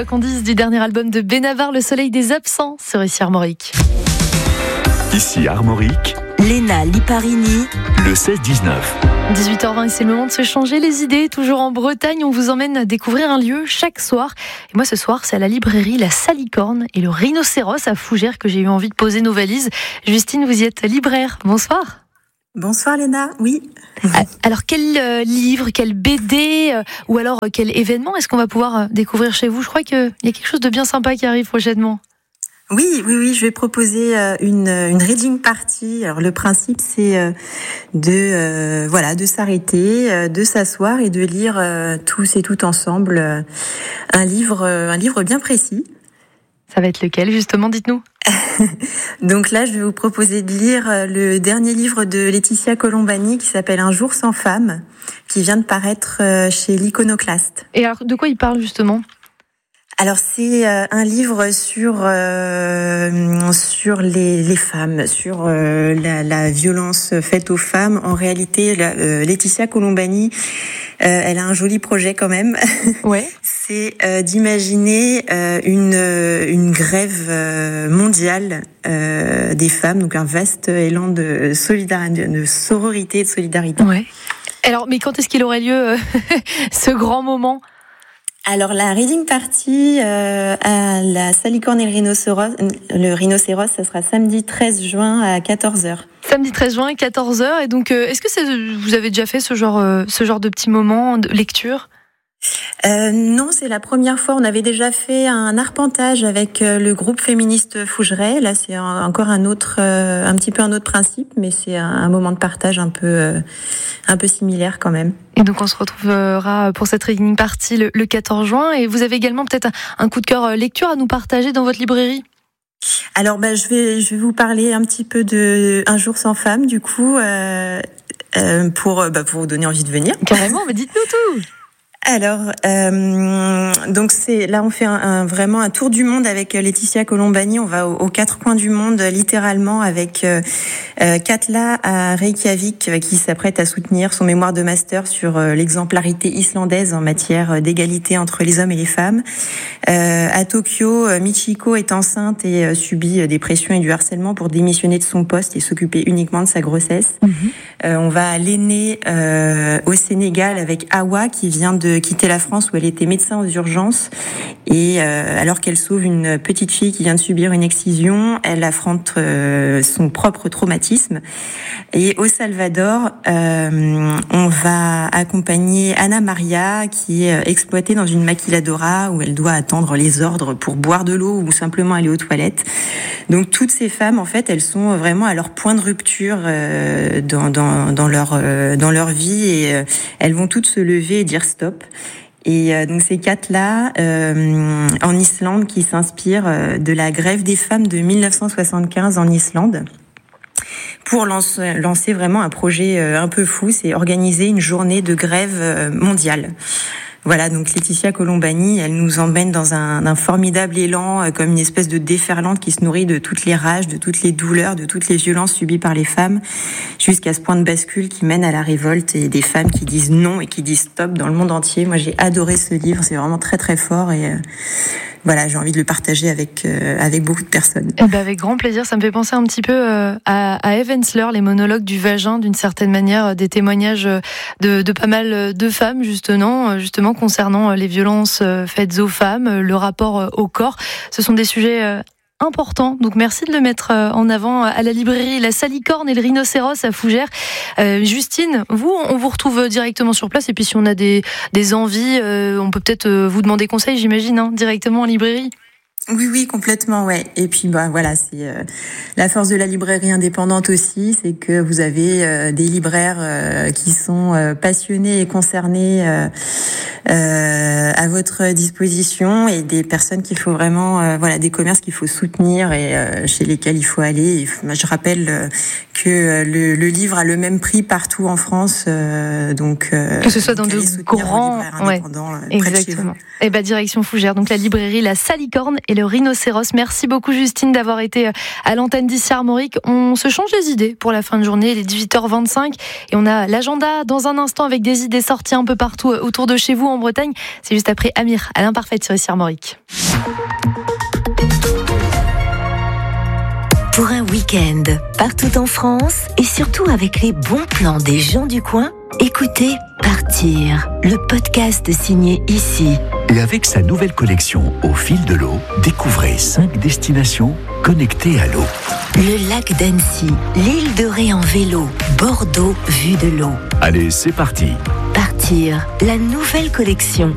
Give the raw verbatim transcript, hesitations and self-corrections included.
Qu'on dise du dernier album de Benabar, Le Soleil des Absents, sur ici Armorique. Ici Armorique, Léna Liparini, le seize dix-neuf. dix-huit heures vingt, c'est le moment de se changer les idées. Toujours en Bretagne, on vous emmène découvrir un lieu chaque soir. Et moi, ce soir, c'est à la librairie La Salicorne et le Rhinocéros à Fougères que j'ai eu envie de poser nos valises. Justine, vous y êtes libraire. Bonsoir. Bonsoir Léna, oui. Alors quel euh, livre, quel B D euh, ou alors euh, quel événement est-ce qu'on va pouvoir euh, découvrir chez vous? Je crois qu'il y a quelque chose de bien sympa qui arrive prochainement. Oui, oui, oui, je vais proposer euh, une, une reading party. Alors le principe c'est euh, de euh, voilà de s'arrêter, euh, de s'asseoir et de lire euh, tous et toutes ensemble euh, un livre, euh, un livre bien précis. Ça va être lequel justement? Dites-nous. Donc là, je vais vous proposer de lire le dernier livre de Laetitia Colombani qui s'appelle Un jour sans femme, qui vient de paraître chez l'Iconoclaste. Et alors, de quoi il parle justement ? Alors c'est un livre sur euh, sur les, les femmes, sur euh, la, la violence faite aux femmes. En réalité, la, euh, Laetitia Colombani, euh, elle a un joli projet quand même. Ouais. C'est euh, d'imaginer euh, une une grève euh, mondiale euh, des femmes, donc un vaste élan de solidarité, de sororité et de solidarité. Ouais. Alors, mais quand est-ce qu'il aurait lieu euh, ce grand moment ? Alors la reading party euh, à la Salicorne et le Rhinocéros, le Rhinocéros, ça sera samedi treize juin à quatorze heures. Samedi treize juin à quatorze heures. Et donc, euh, est-ce que c'est, vous avez déjà fait ce genre, euh, ce genre de petits moments de lecture ? Euh, non, c'est la première fois. On avait déjà fait un arpentage avec euh, le groupe féministe Fougères. Là, c'est un, encore un autre, euh, un petit peu un autre principe, mais c'est un, un moment de partage un peu, euh, un peu similaire quand même. Et donc, on se retrouvera pour cette reading party le, le quatorze juin. Et vous avez également peut-être un, un coup de cœur lecture à nous partager dans votre librairie. Alors, bah, je vais, je vais vous parler un petit peu de Un jour sans femme, du coup, euh, euh, pour, bah, pour vous donner envie de venir. Carrément, mais dites-nous tout. Alors, euh, donc c'est là on fait un, un, vraiment un tour du monde avec Laetitia Colombani. On va aux, aux quatre coins du monde, littéralement, avec euh, euh, Katla à Reykjavik euh, qui s'apprête à soutenir son mémoire de master sur euh, l'exemplarité islandaise en matière d'égalité entre les hommes et les femmes. Euh, à Tokyo, Michiko est enceinte et euh, subit des pressions et du harcèlement pour démissionner de son poste et s'occuper uniquement de sa grossesse. Mm-hmm. Euh, on va à l'Aîné euh, au Sénégal avec Awa qui vient de quitter la France où elle était médecin aux urgences et euh, alors qu'elle sauve une petite fille qui vient de subir une excision, elle affronte euh, son propre traumatisme. Et au Salvador, euh, on va accompagner Anna Maria qui est exploitée dans une maquiladora où elle doit attendre les ordres pour boire de l'eau ou simplement aller aux toilettes. Donc toutes ces femmes, en fait, elles sont vraiment à leur point de rupture euh, dans, dans, dans, leur, euh, dans leur vie et euh, elles vont toutes se lever et dire stop. Et euh, donc ces quatre-là, euh, en Islande, qui s'inspirent euh, de la grève des femmes de dix-neuf cent soixante-quinze en Islande, pour lancer, lancer vraiment un projet euh, un peu fou, c'est organiser une journée de grève euh, mondiale. Voilà, donc Laetitia Colombani, elle nous emmène dans un, un formidable élan, euh, comme une espèce de déferlante qui se nourrit de toutes les rages, de toutes les douleurs, de toutes les violences subies par les femmes, jusqu'à ce point de bascule qui mène à la révolte et des femmes qui disent non et qui disent stop dans le monde entier. Moi, j'ai adoré ce livre, c'est vraiment très très fort et euh, voilà, j'ai envie de le partager avec euh, avec beaucoup de personnes. Eh ben avec grand plaisir, ça me fait penser un petit peu euh, à, à Eve Ensler, les monologues du vagin, d'une certaine manière, euh, des témoignages de, de pas mal de femmes justement, justement concernant les violences faites aux femmes, le rapport au corps. Ce sont des sujets euh, important. Donc merci de le mettre en avant à la librairie La Salicorne et le Rhinocéros à Fougères. Euh, Justine, vous, on vous retrouve directement sur place et puis si on a des, des envies, euh, on peut peut-être vous demander conseil, j'imagine, hein, directement en librairie. Oui, oui, complètement, ouais. Et puis, bah voilà, c'est euh, la force de la librairie indépendante aussi, c'est que vous avez euh, des libraires euh, qui sont euh, passionnés et concernés euh, euh, à votre disposition et des personnes qu'il faut vraiment, euh, voilà, des commerces qu'il faut soutenir et euh, chez lesquels il faut aller. Et, moi, je rappelle euh, que le, le livre a le même prix partout en France, euh, donc euh, que ce soit dans de grands, ouais, exactement. Et bah direction Fougères, donc la librairie La Salicorne et le Rhinocéros. Merci beaucoup Justine d'avoir été à l'antenne d'ici Armorique. On se change les idées pour la fin de journée, il est dix-huit heures vingt-cinq et on a l'agenda dans un instant avec des idées sorties un peu partout autour de chez vous en Bretagne. C'est juste après Amir à l'Imparfaite sur ici Armorique. Pour un week-end, partout en France et surtout avec les bons plans des gens du coin, écoutez Partir, le podcast signé ici. Et avec sa nouvelle collection Au fil de l'eau, découvrez cinq destinations connectées à l'eau. Le lac d'Annecy, l'île de Ré en vélo, Bordeaux vue de l'eau. Allez, c'est parti. Partir, la nouvelle collection